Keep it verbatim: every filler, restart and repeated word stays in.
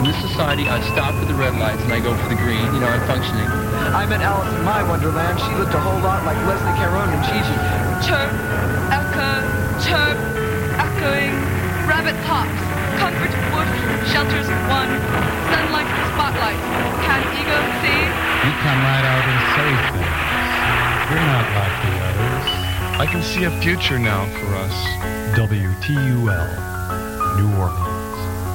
in this society, I stop at the red lights and I go for the green. You know, I'm functioning. I met Alice in my Wonderland. She looked a whole lot like Leslie Caron and Gigi. Chirp, echo, chirp, echoing. Rabbit hops, comfort woof, shelters one, sunlight spotlight. Can ego see? You come right out and say things. You're not like the others. I can see a future now for us. W T U L, New Orleans.